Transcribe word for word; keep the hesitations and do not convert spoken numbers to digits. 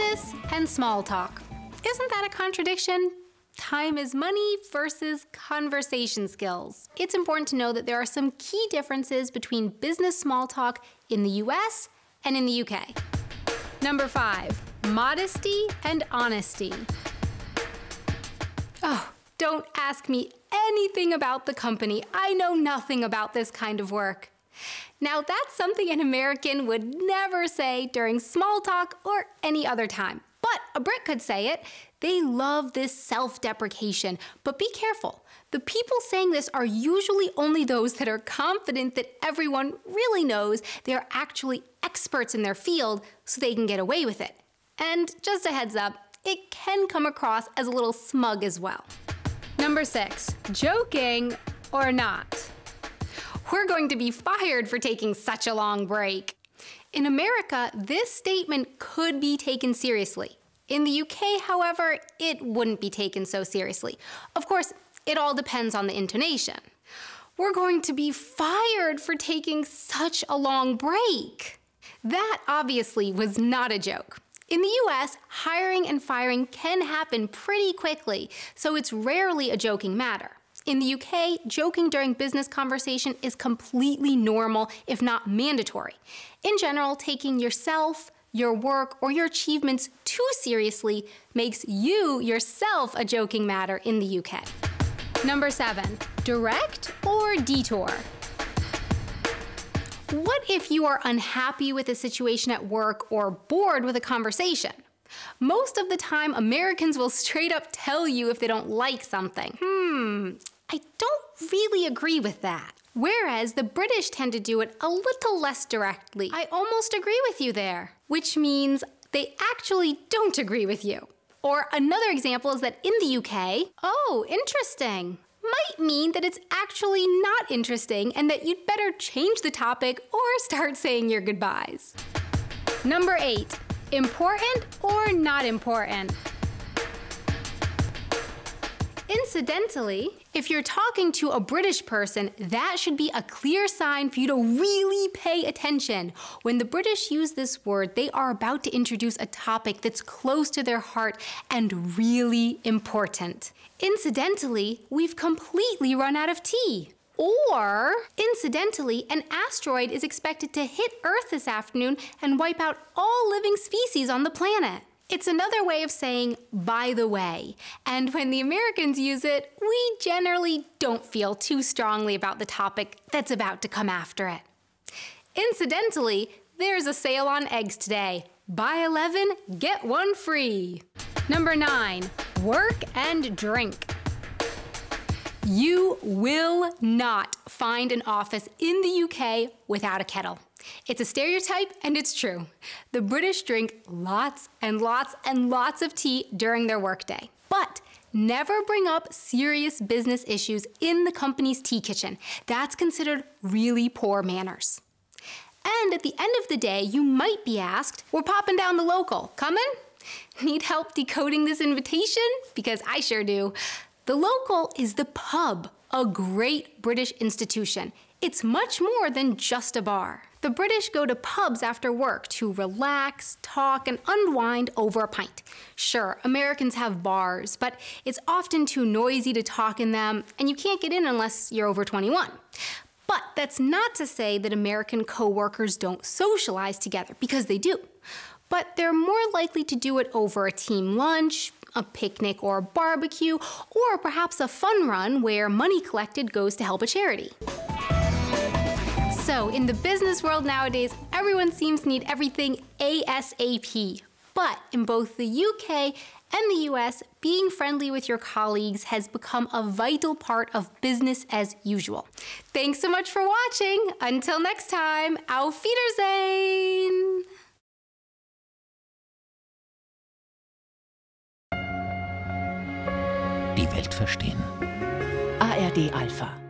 business and small talk. Isn't that a contradiction? Time is money versus conversation skills. It's important to know that there are some key differences between business small talk in the U S and in the U K. Number five, modesty and honesty. Oh, don't ask me anything about the company. I know nothing about this kind of work. Now, that's something an American would never say during small talk or any other time. But a Brit could say it. They love this self-deprecation. But be careful. The people saying this are usually only those that are confident that everyone really knows they are actually experts in their field, so they can get away with it. And just a heads up, it can come across as a little smug as well. Number six, joking or not. We're going to be fired for taking such a long break. In America, this statement could be taken seriously. In the U K, however, it wouldn't be taken so seriously. Of course, it all depends on the intonation. We're going to be fired for taking such a long break. That obviously was not a joke. In the U S, hiring and firing can happen pretty quickly, so it's rarely a joking matter. In the U K, joking during business conversation is completely normal, if not mandatory. In general, taking yourself, your work, or your achievements too seriously makes you yourself a joking matter in the U K. Number seven, direct or detour? What if you are unhappy with a situation at work or bored with a conversation? Most of the time, Americans will straight up tell you if they don't like something. Hmm, I don't really agree with that. Whereas the British tend to do it a little less directly. I almost agree with you there, which means they actually don't agree with you. Or another example is that in the U K, oh, interesting, might mean that it's actually not interesting and that you'd better change the topic or start saying your goodbyes. Number eight, important or not important? Incidentally, if you're talking to a British person, that should be a clear sign for you to really pay attention. When the British use this word, they are about to introduce a topic that's close to their heart and really important. Incidentally, we've completely run out of tea. Or, incidentally, an asteroid is expected to hit Earth this afternoon and wipe out all living species on the planet. It's another way of saying, by the way. And when the Americans use it, we generally don't feel too strongly about the topic that's about to come after it. Incidentally, there's a sale on eggs today. Buy eleven, get one free. Number nine, work and drink. You will not find an office in the U K without a kettle. It's a stereotype, and it's true. The British drink lots and lots and lots of tea during their workday. But never bring up serious business issues in the company's tea kitchen. That's considered really poor manners. And at the end of the day, you might be asked, we're popping down the local. Coming? Need help decoding this invitation? Because I sure do. The local is the pub, a great British institution. It's much more than just a bar. The British go to pubs after work to relax, talk, and unwind over a pint. Sure, Americans have bars, but it's often too noisy to talk in them, and you can't get in unless you're over twenty-one. But that's not to say that American coworkers don't socialize together, because they do. But they're more likely to do it over a team lunch, a picnic or a barbecue, or perhaps a fun run where money collected goes to help a charity. So, in the business world nowadays, everyone seems to need everything ASAP. But in both the U K and the U S, being friendly with your colleagues has become a vital part of business as usual. Thanks so much for watching. Until next time, auf Wiedersehen! Die Welt verstehen. A R D Alpha.